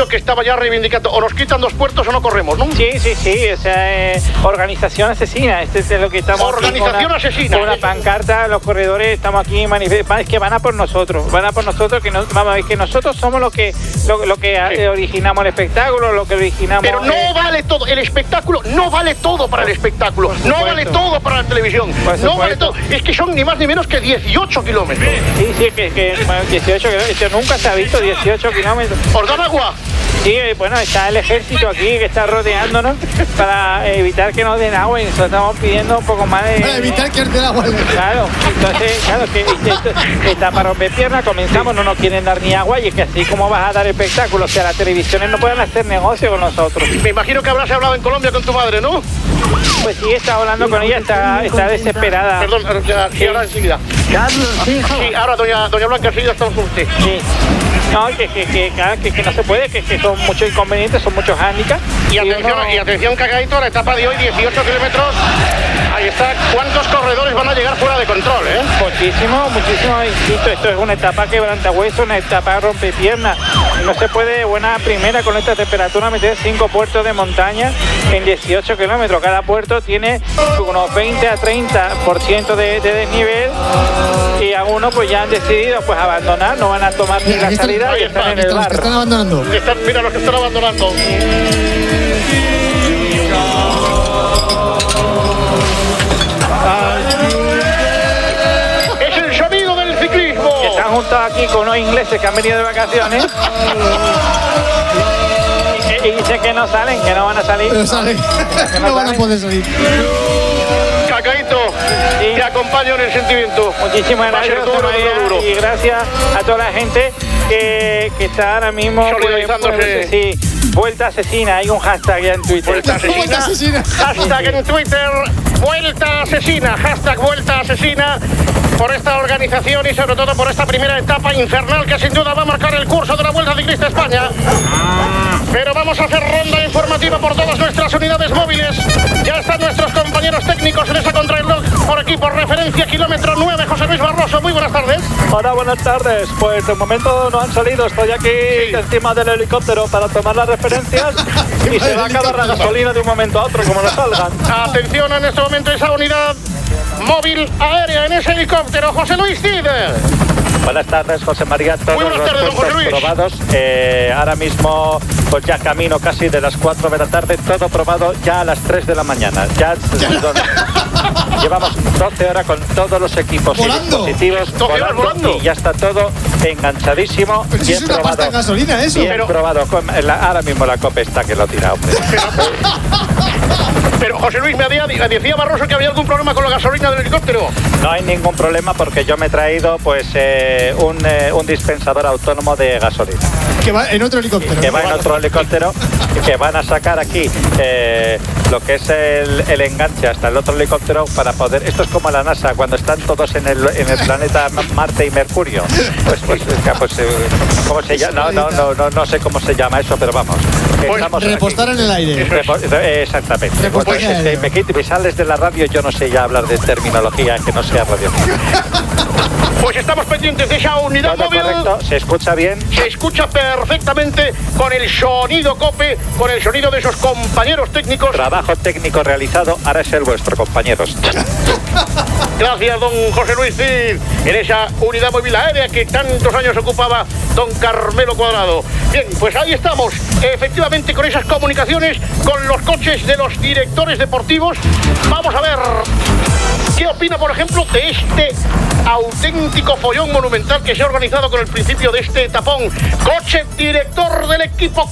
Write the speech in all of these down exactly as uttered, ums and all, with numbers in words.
visto que estaba ya reivindicando. O nos quitan dos puertos o no corremos, ¿no? Sí, sí, sí. O sea, eh, organización asesina. Este es lo que estamos. Organización una, asesina. Con una pancarta, los corredores estamos aquí manifestando. Es que van a por nosotros. Van a por nosotros. Que no, vamos, es que nosotros somos los que, lo, lo que sí. originamos el espectáculo, lo que originamos. Pero no eh, vale todo. El espectáculo no vale todo para el espectáculo. No vale todo para la televisión. No vale todo. Es que son ni más ni menos que dieciocho kilómetros. Sí, sí, que, que bueno, dieciocho kilómetros. Nunca se ha visto dieciocho kilómetros. ¿Os dan agua? Sí, bueno, está el ejército aquí que está rodeándonos para evitar que nos den agua y nosotros estamos pidiendo un poco más de... Para evitar que nos den agua. Claro, entonces, claro, que esto, está para romper piernas, comenzamos, no nos quieren dar ni agua y es que así como vas a dar espectáculos, o sea, las televisiones no pueden hacer negocio con nosotros. Me imagino que habrás hablado en Colombia con tu madre, ¿no? Pues sí, está hablando con ella, está, está desesperada. Perdón, ya, sí, ahora enseguida. Sí, ahora doña, doña Blanca, enseguida estamos con usted. Sí. No, que, que, que, que, que no se puede, que, que son muchos inconvenientes, son muchos hándicaps. Y atención, y, uno... y atención, Cacaíto, la etapa de hoy, dieciocho kilómetros. Ahí está. ¿Cuántos corredores van a llegar fuera de control, eh? Muchísimo, muchísimo. Insisto, esto es una etapa quebrantahueso, una etapa rompepiernas. No se puede de buena primera con esta temperatura meter cinco puertos de montaña en dieciocho kilómetros. Cada puerto tiene unos veinte a treinta por ciento de, de desnivel y algunos pues ya han decidido pues abandonar, no van a tomar ni la salida. Ahí están está, en el los bar. que están abandonando. Están, mira los que están abandonando. Es el sonido del ciclismo. Que están juntos aquí con unos ingleses que han venido de vacaciones. y, y dicen que no salen, que no van a salir. Pero salen. Que no, no van a salen. poder salir. Cacaíto, Sí. te acompaño en el sentimiento. Muchísimas Va a ser gracias, duro, María, duro, duro. y gracias a toda la gente que, que está ahora mismo Solidarizándose. pues, sí, Vuelta Asesina, hay un hashtag ya en Twitter. Vuelta asesina. Vuelta asesina. Hashtag en Twitter, Vuelta Asesina. Hashtag Vuelta Asesina por esta organización y sobre todo por esta primera etapa infernal que sin duda va a marcar el curso de la Vuelta Ciclista España. Pero vamos a hacer ronda informativa por todas nuestras unidades móviles. Ya están nuestros compañeros técnicos en esa contrarreloj. Por aquí, por referencia, kilómetro nueve, José Luis Barroso. Muy buenas tardes. Hola, buenas tardes. Pues de momento no han salido. Estoy aquí Sí. encima del helicóptero para tomar las referencias y se va a acabar la gasolina de un momento a otro, como nos salgan. Atención en este momento esa unidad móvil aérea en ese helicóptero. José Luis Cid. Buenas tardes, José María. Todos Muy buenas los tardes, don puestos José Luis. probados. Eh, ahora mismo, pues ya camino casi de las cuatro de la tarde. Todo probado ya a las tres de la mañana. Ya llevamos doce horas con todos los equipos y Volando. dispositivos doce horas volando. y ya está todo enganchadísimo. Pero si bien es una probado. pasta de gasolina eso. Bien Pero- probado. Con la- ahora mismo la COPE está que lo tira, hombre. Pero José Luis, me había, decía Barroso que había algún problema con la gasolina del helicóptero. No hay ningún problema porque yo me he traído pues eh, un, eh, un dispensador autónomo de gasolina Que va en otro helicóptero. que ¿no? va en otro helicóptero y que van a sacar aquí eh, lo que es el, el enganche hasta el otro helicóptero para poder... Esto es como la NASA cuando están todos en el, en el planeta Marte y Mercurio. Pues, pues, pues eh, ¿cómo se llama? No, no, no, no, no sé cómo se llama eso, pero vamos. Pues, Estamos aquí. Repostar en el aire. Repo- eh, Exactamente. Repostaje Pues, es que aéreo. me, quit- me sales de la radio, yo no sé ya hablar de terminología que no sea radio. Pues estamos pendientes de esa unidad Todo móvil. correcto, se escucha bien. Se escucha perfectamente con el sonido COPE, con el sonido de esos compañeros técnicos. Trabajo técnico realizado, ahora es el vuestro, compañeros. Gracias, don José Luis Cid, en esa unidad móvil aérea que tantos años ocupaba don Carmelo Cuadrado. Bien, pues ahí estamos, efectivamente, con esas comunicaciones con los coches de los directores deportivos. Vamos a ver qué opina, por ejemplo, de este auténtico follón monumental que se ha organizado con el principio de este etapón. Coche director del equipo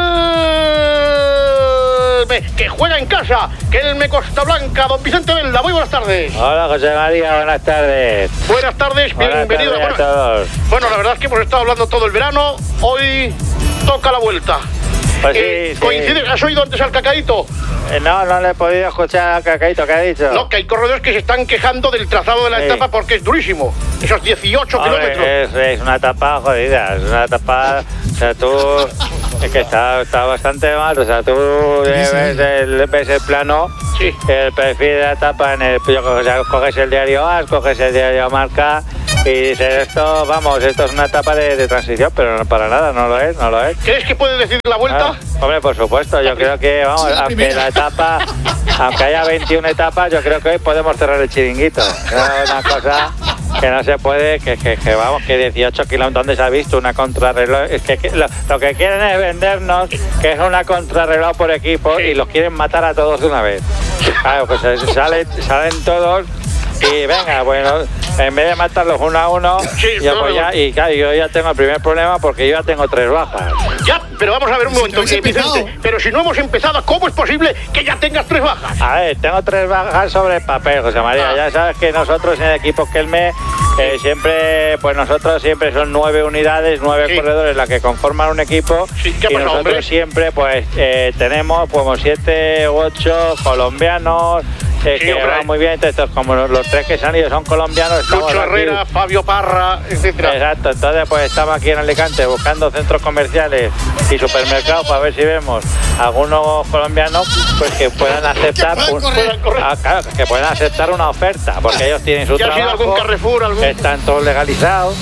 Kelme, que juega en casa, Kelme Costa Blanca. Don Vicente Velda, muy buenas tardes. Hola, José María, buenas tardes. Buenas tardes, Buenas bienvenido. tardes a Bueno, todos. bueno, la verdad es que hemos estado hablando todo el verano. Hoy toca la vuelta. Pues sí, Eh, sí. coincide, ¿has oído antes al Cacaíto? Eh, No, no le he podido escuchar a Cacaíto, ¿qué ha dicho? No, que hay corredores que se están quejando del trazado de la Sí. etapa porque es durísimo. Esos dieciocho Hombre, kilómetros. es, es una etapa jodida, es una etapa, o sea, tú, es que está, está bastante mal, o sea, tú ves el, ves el plano, Sí. el perfil de la etapa, en el, o sea, coges el diario A S, coges el diario Marca, Y dice, esto, vamos, esto es una etapa de, de transición, pero no, para nada, no lo es, no lo es. ¿Crees que puede decidir la vuelta? Ah, hombre, por supuesto, yo creo que, vamos, Sí, la aunque primera. la etapa, aunque haya veintiuna etapas, yo creo que hoy podemos cerrar el chiringuito. Es una cosa que no se puede, que, que, que vamos, que dieciocho kilómetros, ¿dónde se ha visto una contrarreloj? Es que, que lo, lo que quieren es vendernos que es una contrarreloj por equipo y los quieren matar a todos de una vez. Claro, pues eh, salen, salen todos y venga, bueno, en vez de matarlos uno a uno, Sí, yo no, voy no. ya, y claro, yo ya tengo el primer problema porque yo ya tengo tres bajas. Ya, pero vamos a ver un Si momento, no habéis eh, Vicente. empezado. Pero si no hemos empezado, ¿cómo es posible que ya tengas tres bajas? A ver, tengo tres bajas sobre el papel, José María. Ah. Ya sabes que nosotros en el equipo Kelme eh, siempre, pues nosotros siempre son nueve unidades, nueve Sí. corredores las que conforman un equipo. Sí, ¿qué ha y pasado, nosotros hombre? siempre, pues eh, tenemos como siete u ocho colombianos. Eh, Sí, que hombre. van muy bien, entonces como los, los tres que se han ido son colombianos, estamos Lucho aquí. Herrera, Fabio Parra, etcétera. Exacto, entonces pues estamos aquí en Alicante buscando centros comerciales y supermercados para ver si vemos algunos colombianos pues que puedan aceptar puedan un- correr. Ah, claro, que puedan aceptar una oferta, porque ellos tienen su ¿Ya has ido a algún trabajo, Carrefour, algún- están todos legalizados.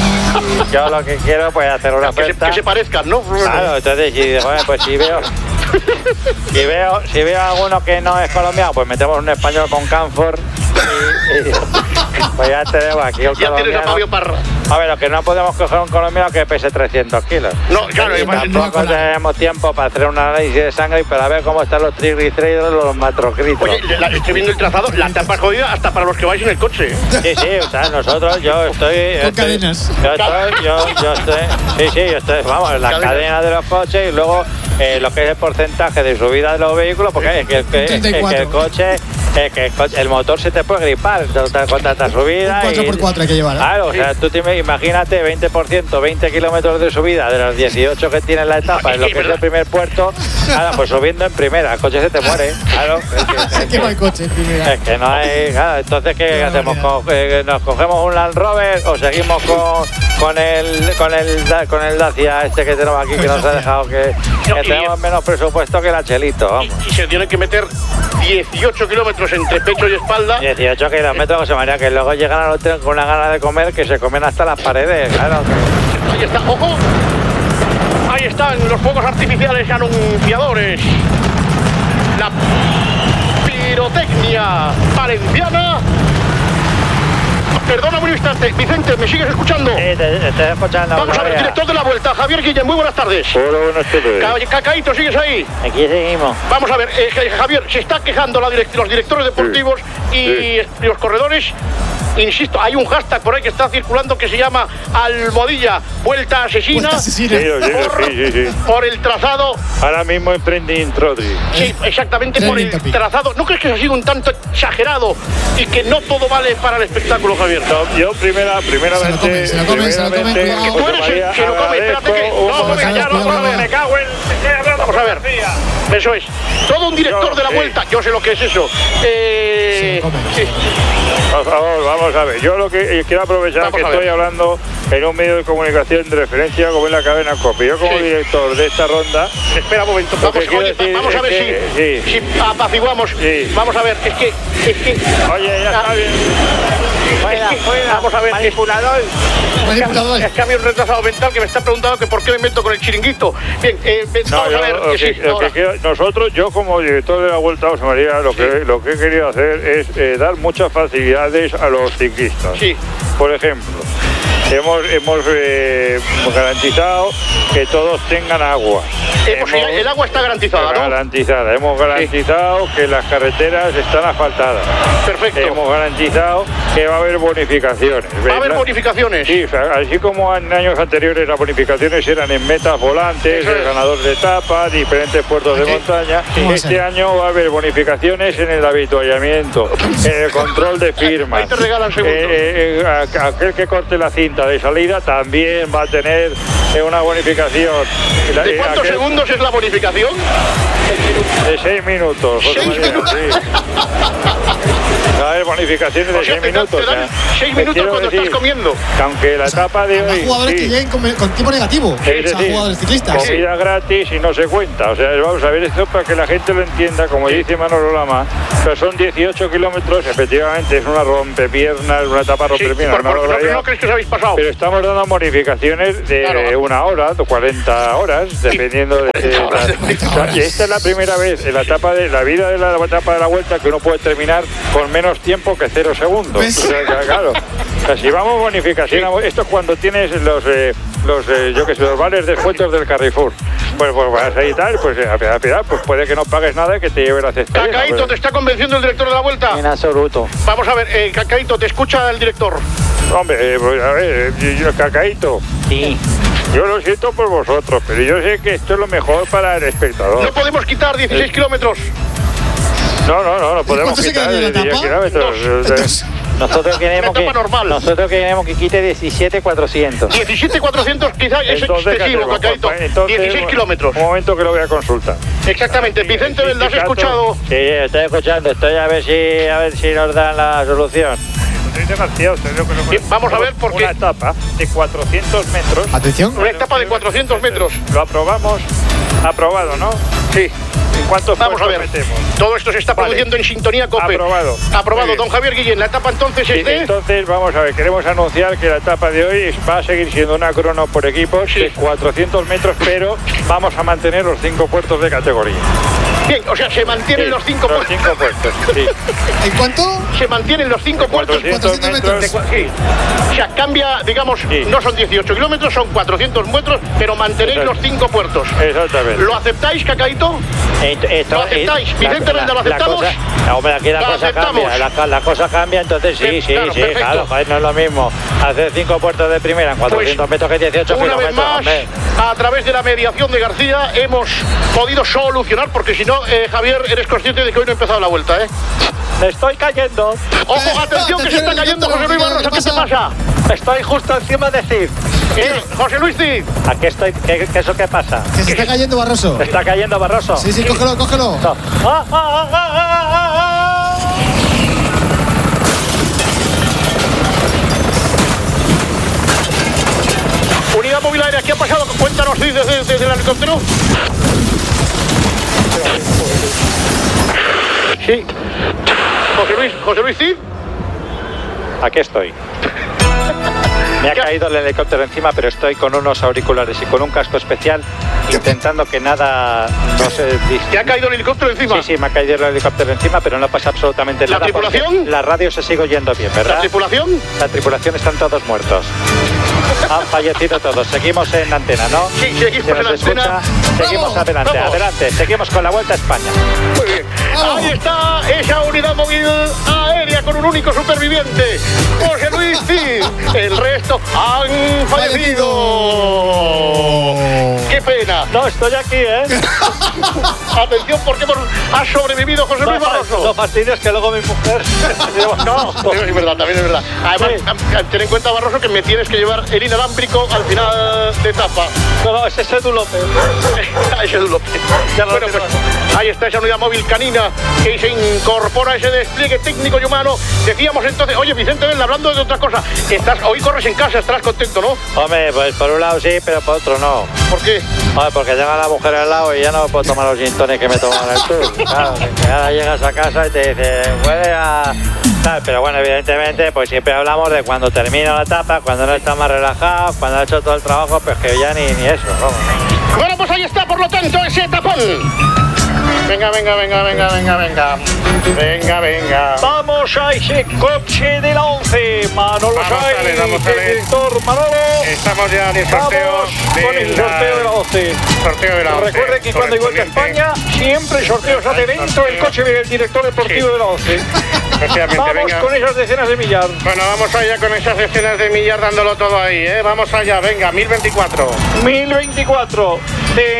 Y yo lo que quiero pues hacer una Que se, oferta. que se parezcan, ¿no? Claro, entonces si, bueno, pues si veo si veo si veo a alguno que no es colombiano, pues metemos un español con Canfor y, y pues ya tenemos aquí un Ya tienes a colombiano. Fabio Parra. A ver, lo que no podemos coger un colombiano que pese trescientos kilos. No, claro, y además- tampoco no, no. tenemos tiempo para hacer un análisis de sangre y para ver cómo están los triglicéridos, los macrocritos. Oye, la- estoy viendo el trazado, la tapa es jodida hasta para los que vais en el coche. Sí, sí, o sea, nosotros, yo estoy... Con estoy- cadenas. Yo estoy, yo, yo estoy... Sí, sí, yo estoy, vamos, en la Cadenas. cadena de los coches y luego eh, lo que es el porcentaje de subida de los vehículos, porque es que, es que- es que treinta y cuatro. el coche... Es que el, coche- el motor se te puede gripar con tanta subida. Un cuatro y- por cuatro hay que llevar, ¿eh? Claro, o sea, tú te, imagínate veinte por ciento, veinte kilómetros de subida de los dieciocho que tiene la etapa en lo Sí, que es ¿verdad? el primer puerto. Claro, pues subiendo en primera, el coche se te muere. Claro, es que, Se quema el coche primera. es que no hay. Claro, entonces, ¿qué Qué hacemos? barbaridad. ¿Co- eh, ¿Nos cogemos un Land Rover o seguimos con, con el con el Da- con el Dacia este que tenemos aquí, que nos ha dejado que, No, que y- tenemos menos presupuesto que la Chelito? Vamos. Y, y se tienen que meter dieciocho kilómetros entre pecho y espalda. dieciocho kilómetros, José María, que luego llegan al hotel con una gana de comer que se comen hasta las paredes. Claro. Ahí está, ojo. Ahí están los fuegos artificiales anunciadores. La pirotecnia valenciana. Perdona un instante, Vicente, ¿me sigues escuchando? Sí, te, te estoy escuchando. Vamos José a ver, María. director de la vuelta, Javier Guillén, muy buenas tardes. Hola, buenas tardes. Ca- Cacaíto, ¿sigues ahí? Aquí seguimos. Vamos a ver, eh, Javier, se está quejando la direct- los directores deportivos y, y los corredores. Insisto, hay un hashtag por ahí que está circulando que se llama Almohadilla Vuelta Asesina. Vuelta asesina. Sí, lo digo, por, sí, sí, sí. por el trazado. Ahora mismo en Trending Trolley. Sí, exactamente por el Trending topic. trazado. ¿No crees que eso ha sido un tanto exagerado y que no todo vale para el espectáculo, Javier? No, yo primera, primeramente, Se lo comen, se lo comen, primeramente, cuidado. Tú eres el que lo come, espérate que. agradezco No, un- no, venga, ya, no, Cuidado, vamos a ver, cuidado. me cago en. Vamos a ver. Eso es. Todo un director Yo, de la sí. vuelta, yo sé lo que es eso. Eh, Se lo come. sí. Por favor, vamos a ver. Yo lo que eh, quiero aprovechar Vamos que a ver. estoy hablando en un medio de comunicación de referencia como es la cadena COPE. Yo como Sí. director de esta ronda, Espera un momento, Lo vamos, que quiero oye, decir vamos a es ver que- si, sí. si apaciguamos. Sí. Vamos a ver, es que. Es que oye, ya está bien. es que- vamos a ver, manipulador. Manipulador. Es que había un retrasado mental que me está preguntando que por qué me meto con el chiringuito. Bien, eh, No, vamos yo a ver. lo que que, sí, lo ahora. que quiero- nosotros, yo como director de la Vuelta a José María, lo que, lo que he querido hacer es eh, dar muchas facilidades a los ciclistas. Sí. Por ejemplo, hemos, hemos eh, garantizado que todos tengan agua. Hemos- el agua está garantizada, ¿no? Garantizada. Hemos garantizado que las carreteras están asfaltadas. Perfecto. Hemos garantizado que va a haber bonificaciones. Va a haber ¿verdad? bonificaciones. Sí, o sea, así como en años anteriores las bonificaciones eran en metas volantes, Eso el es. ganador de etapa, diferentes puertos de Aquí. montaña. ¿Cómo va a Este ser? año va a haber bonificaciones en el habituallamiento, en el control de firmas. Ahí te regalan segundos. Eh, eh, a- aquel que corte la cinta de salida también va a tener eh, una bonificación. Y la- ¿De y cuántos aquel- segundos es la bonificación? De seis minutos, José ¿Seis María, minutos? sí. A ver, bonificaciones de O sea, seis te dan- minutos. te dan ya. seis Te minutos quiero cuando decir estás comiendo. que aunque la etapa de Además, hoy. jugadores sí, que lleguen con, con tiempo negativo. es O sea, decir, jugadores ciclistas. comida gratis y no se cuenta. O sea, vamos a ver esto para que la gente lo entienda, como dice Manolo Lama, pero son dieciocho kilómetros, efectivamente es una rompepiernas, una etapa Sí, rompepiernas. por, no por, lo lo que veía, no crees que os habéis pasado. pero estamos dando bonificaciones de Claro. una hora, de cuarenta horas, dependiendo de... cuarenta horas de o sea, y esta es la primera vez en la etapa de la vida de la etapa de la vuelta que uno puede terminar con menos tiempo que cero segundos. ¿Ves? O sea, que, claro. O sea, si vamos bonificación, esto es cuando tienes los, eh, los eh, yo que sé, los vales descuentos del Carrefour. Pues, pues vas ahí y tal, pues eh, al final, pues puede que no pagues nada y que te lleve la cesta. llena, Cacaíto, pues. ¿te está convenciendo el director de la vuelta? En absoluto. Vamos a ver, eh, Cacaíto, te escucha el director. Hombre, eh, pues, a ver, eh, yo, Cacaíto, Sí. yo lo siento por vosotros, pero yo sé que esto es lo mejor para el espectador. No podemos quitar dieciséis kilómetros. No, no, no, no podemos cuánto se quitar queda en la diez etapa? kilómetros. Entonces, Nosotros queremos Una etapa que normal. nosotros queremos que quite diecisiete cuatrocientos. diecisiete cuatrocientos quizás es Entonces, ¿qué excesivo, hacemos, Cacaíto. compa? Entonces, dieciséis kilómetros. Un momento que lo voy a consultar. Exactamente. Vicente, ¿lo has sindicato- escuchado? Sí, estoy escuchando, estoy a ver si a ver si nos dan la solución. Estoy demasiado, estoy loco, loco. Bien, vamos a ver, porque- Una etapa de cuatrocientos metros. atención. Una etapa de cuatrocientos metros. Lo aprobamos, aprobado, ¿no? Sí. ¿En cuántos Vamos a ver. puestos metemos? Todo esto se está Vale. produciendo en sintonía COPE. Aprobado. Aprobado. Muy bien. Don Javier Guillén, la etapa entonces Sí, es de... entonces, vamos a ver, queremos anunciar que la etapa de hoy es- va a seguir siendo una crono por equipos Sí. de cuatrocientos metros, pero vamos a mantener los cinco puertos de categoría. Bien, o sea, se mantienen Sí, los cinco los puertos. cinco puertos, sí. ¿En cuánto? Se mantienen los cinco puertos. cuatrocientos cuatrocientos metros. Sí. O sea, cambia, digamos, Sí. no son dieciocho kilómetros, son cuatrocientos metros, pero mantenéis Exacto. los cinco puertos. Exactamente. ¿Lo aceptáis, Cacaíto? ¿Lo aceptáis? Vicente Venda, ¿lo aceptamos? Cosa, no, hombre, aquí la Lo cosa aceptamos. cambia, la, la cosa cambia, entonces sí, Bien, sí, claro, sí, perfecto. claro, joder, no es lo mismo hacer cinco puertos de primera en cuatrocientos metros que dieciocho Una vez kilómetros, más, hombre. a través de la mediación de García, hemos podido solucionar, porque si no, eh, Javier, eres consciente de que hoy no ha empezado la vuelta, ¿eh? Me estoy cayendo, Ojo, atención, que se está cayendo José Luis Barroso, ¿qué te pasa? estoy justo encima de Cid. ¿Eh? José Luis Cid. Aquí estoy, ¿qué, qué eso qué pasa? Que se está cayendo Barroso. ¿Me está cayendo Barroso? Sí, sí, cógelo, cógelo. No. ¡Ah, ah, ah, ah, ah, ah! Unidad móvil aérea, ¿qué ha pasado? Cuéntanos, Cid, desde, desde el helicóptero. Sí. José Luis, José Luis Cid. Aquí estoy. Me ha ¿Qué? caído el helicóptero encima, pero estoy con unos auriculares y con un casco especial intentando que nada no se dis- ¿Te ha caído el helicóptero encima? Sí, sí, me ha caído el helicóptero encima, pero no pasa absolutamente ¿La nada. porque tripulación? La radio se sigue oyendo bien, ¿La ¿verdad? tripulación? La tripulación están todos muertos. Han fallecido todos. Seguimos en antena, ¿no? Sí, seguimos ¿Se en nos antena. escucha? Seguimos Vamos, adelante, vamos. adelante. Seguimos con la Vuelta a España. Muy bien. Vamos. Ahí está esa unidad móvil aérea con un único superviviente, José Luis Cid. El resto han fallecido. ¡Qué pena! No, estoy aquí, ¿eh? Atención, porque hemos- ha sobrevivido José Luis No, Barroso. no fastidies que luego mi mujer... No, es verdad, también es verdad. Además, Sí. ten en cuenta, Barroso, que me tienes que llevar el inalámbrico al final de etapa. No, no, ese es Edu López. Ese es López. Ya lo Bueno, tengo. pues ahí está esa unidad móvil canina que se incorpora a ese despliegue técnico y humano. Decíamos entonces, oye, Vicente Vela, hablando de otra cosa, estás, hoy corres en casa, estarás contento, ¿no? Hombre, pues por un lado sí, pero por otro no. ¿Por qué? Hombre, porque llega la mujer al lado y ya no puedo tomar los gin tonic que me toman en el tour. Claro, que ahora llegas a casa y te dice, huele a... tal. Pero bueno, evidentemente, pues siempre hablamos de cuando termina la etapa, cuando no está más relajado, cuando ha hecho todo el trabajo, pues que ya ni, ni eso, vamos. Bueno, pues ahí está, por lo tanto, ese tapón. Venga, venga, venga, venga, venga, venga. Venga, venga. Vamos a ese coche de la once, Manolo Vamos a ver, Sáenz, vamos a ver. director Manolo. Estamos ya en el sorteo Vamos de con el la- sorteo de la once. sorteo de la once. Recuerde que cuando hay Vuelta a España, siempre sorteos hace dentro el coche del director deportivo Sí. de la once. Efectivamente, Vamos venga. con esas decenas de millar. Bueno, vamos allá con esas escenas de millar dándolo todo ahí, ¿eh? Vamos allá, venga, mil veinticuatro. mil veinticuatro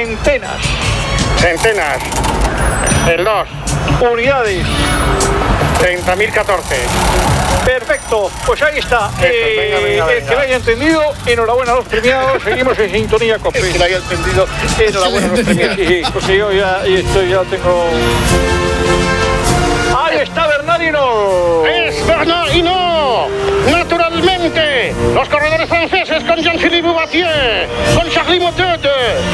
centenas, Centenas. El dos. unidades, treinta mil catorce. Perfecto, pues ahí está. Eh, venga, venga, el venga. que lo haya entendido, enhorabuena a los premiados. Seguimos en sintonía con El que lo haya entendido, enhorabuena a los premiados. Sí, sí, porque yo ya y esto ya tengo. Ahí está Bernardino. Es Bernardino. Naturalmente, los corredores franceses con Jean-Philippe Boubatier, con Charly Motete,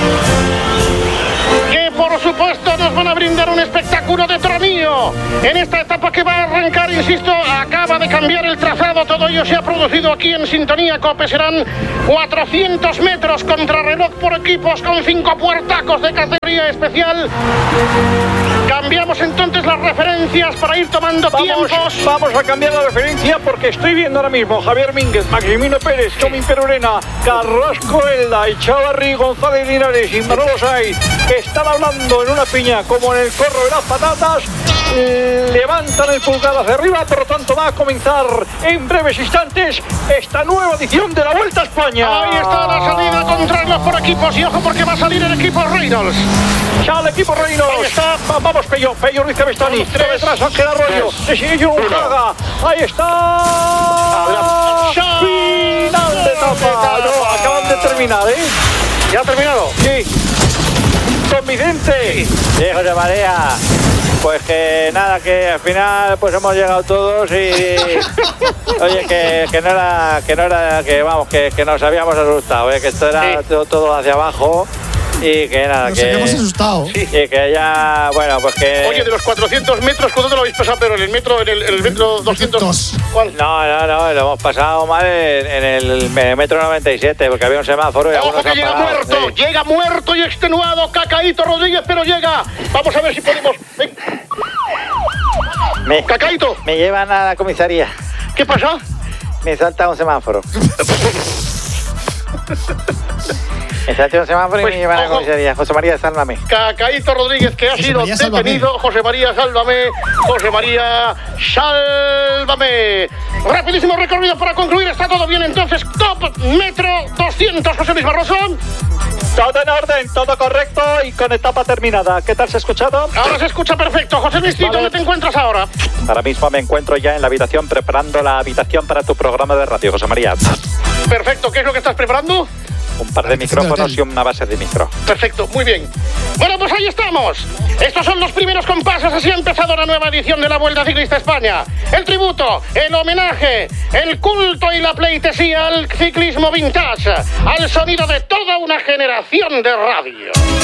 que por supuesto nos van a brindar un espectáculo de tronillo en esta etapa que va a arrancar, insisto, acaba de cambiar el trazado, todo ello se ha producido aquí en Sintonía Cope, serán cuatrocientos metros contrarreloj por equipos con cinco puertacos de categoría especial. Cambiamos entonces las referencias para ir tomando Vamos, tiempos. vamos a cambiar la referencia porque estoy viendo ahora mismo Javier Mínguez, Maximino Pérez, Tomín Perurena, Carrasco Elda, Echavarri, González Linares y Manolo Saiz, que están hablando en una piña como en el corro de las patatas. Levantan el pulgar hacia arriba, por lo tanto va a comenzar en breves instantes esta nueva edición de la Vuelta a España. Ahí está la salida contrarreloj por equipos y ojo porque va a salir el equipo Reynolds. Ya el equipo Reynolds. Ahí está. Va- vamos, Pello, Pello Ruiz Cabestani. Vamos, tres, Detrás Ángel Arroyo. tres, Le sigue John uno. Haga. Ahí está. Adelante. Final de etapa. No, acaban de terminar, ¿eh? ¿Ya ha terminado? Sí. Don Vicente. Sí, José María. Pues que nada, que al final pues hemos llegado todos y oye que, que no era, que no era, que vamos, que, que nos habíamos asustado, ¿eh? Que esto era Sí. todo, todo hacia abajo y que nada, Nos que habíamos asustado. Sí. y que ya, bueno, pues que Oye, de los cuatrocientos metros, ¿cuánto lo habéis pasado? Pero en el metro, en el, en el metro doscientos. Dos. ¿Cuál? no, no, no, lo hemos pasado mal en, en el metro noventa y siete porque había un semáforo y Ojo algunos que han llega parado, muerto, sí. llega muerto y extenuado Cacaíto Rodríguez, pero llega. Vamos a ver si podemos. Ven, Me, Cacaíto, me llevan a la comisaría, ¿qué pasa? me salta un semáforo. Me salta un semáforo Pues, y me llevan a la ojo. comisaría. José María, sálvame. Cacaíto Rodríguez, que ha José sido María, sálvame. detenido. José María, sálvame. José María, sálvame. Rapidísimo recorrido para concluir. Está todo bien entonces. Top metro doscientos, José Luis Barroso. Todo en orden, todo correcto y con etapa terminada. ¿Qué tal se ha escuchado? Ahora se escucha perfecto. José Luis, Vale. ¿dónde te encuentras ahora? Ahora mismo me encuentro ya en la habitación preparando la habitación para tu programa de radio, José María. Perfecto. ¿Qué es lo que estás preparando? Un par de micrófonos y una base de micro. Perfecto, muy bien. Bueno, pues ahí estamos. Estos son los primeros compases. Así ha empezado la nueva edición de la Vuelta Ciclista España. El tributo, el homenaje, el culto y la pleitesía al ciclismo vintage, al sonido de toda una generación de radio.